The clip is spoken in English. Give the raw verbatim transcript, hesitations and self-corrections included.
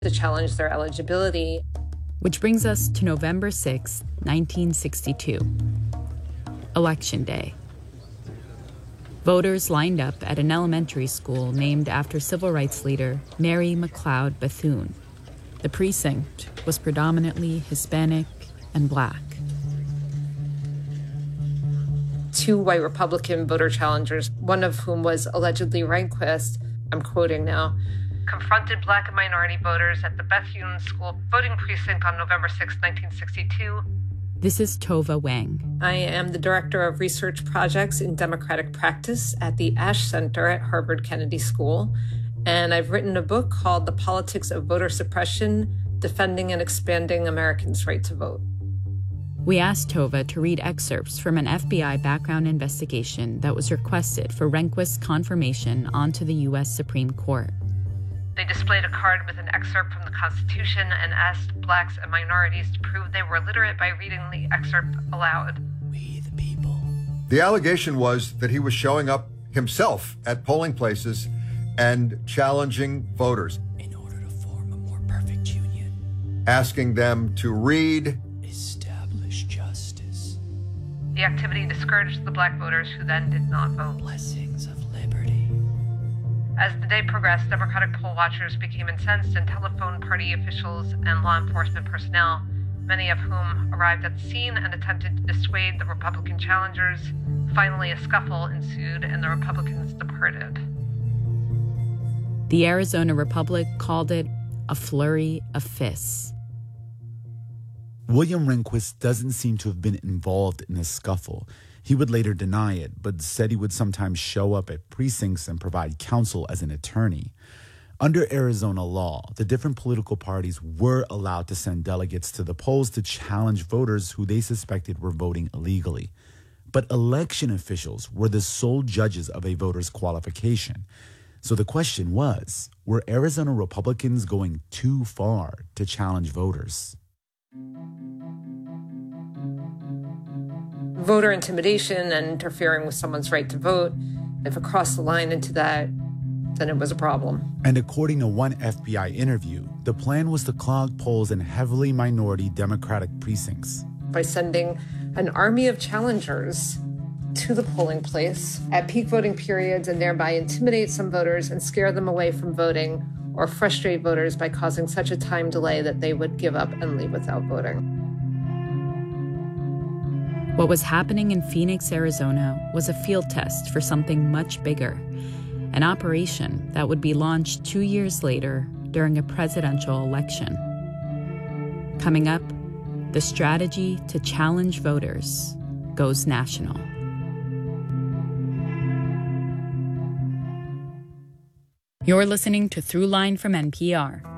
to challenge their eligibility. Which brings us to November sixth, nineteen sixty-two. Election Day. Voters lined up at an elementary school named after civil rights leader Mary McLeod Bethune. The precinct was predominantly Hispanic and Black. Two white Republican voter challengers, one of whom was allegedly Rehnquist, I'm quoting now, confronted Black and minority voters at the Bethune School voting precinct on November sixth, nineteen sixty-two. This is Tova Wang. I am the Director of Research Projects in Democratic Practice at the Ash Center at Harvard Kennedy School, and I've written a book called The Politics of Voter Suppression, Defending and Expanding Americans' Right to Vote. We asked Tova to read excerpts from an F B I background investigation that was requested for Rehnquist's confirmation onto the U S Supreme Court. They displayed a card with an excerpt from the Constitution and asked Blacks and minorities to prove they were literate by reading the excerpt aloud. We the people. The allegation was that he was showing up himself at polling places and challenging voters. In order to form a more perfect union. Asking them to read. Establish justice. The activity discouraged the Black voters who then did not vote. Blessings of liberty. As the day progressed, Democratic poll watchers became incensed and telephoned party officials and law enforcement personnel, many of whom arrived at the scene and attempted to dissuade the Republican challengers. Finally, a scuffle ensued and the Republicans departed. The Arizona Republic called it a flurry of fists. William Rehnquist doesn't seem to have been involved in the scuffle. He would later deny it, but said he would sometimes show up at precincts and provide counsel as an attorney. Under Arizona law, the different political parties were allowed to send delegates to the polls to challenge voters who they suspected were voting illegally. But election officials were the sole judges of a voter's qualification. So the question was, were Arizona Republicans going too far to challenge voters? Voter intimidation and interfering with someone's right to vote, if it crossed the line into that, then it was a problem. And according to one F B I interview, the plan was to clog polls in heavily minority Democratic precincts. By sending an army of challengers to the polling place at peak voting periods and thereby intimidate some voters and scare them away from voting, or frustrate voters by causing such a time delay that they would give up and leave without voting. What was happening in Phoenix, Arizona was a field test for something much bigger, an operation that would be launched two years later during a presidential election. Coming up, the strategy to challenge voters goes national. You're listening to Throughline from N P R.